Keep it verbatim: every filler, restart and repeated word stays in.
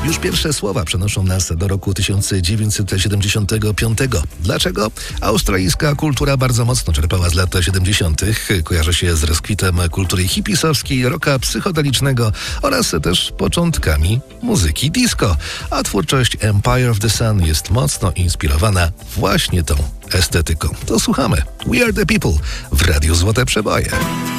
Już pierwsze słowa przenoszą nas do roku tysiąc dziewięćset siedemdziesiątego piątego. Dlaczego? Australijska kultura bardzo mocno czerpała z lat siedemdziesiątych. Kojarzy się z rozkwitem kultury hipisowskiej, rocka psychodelicznego oraz też początkami muzyki disco. A twórczość Empire of the Sun jest mocno inspirowana właśnie tą estetyką. To słuchamy. We are the people w Radiu Złote Przeboje.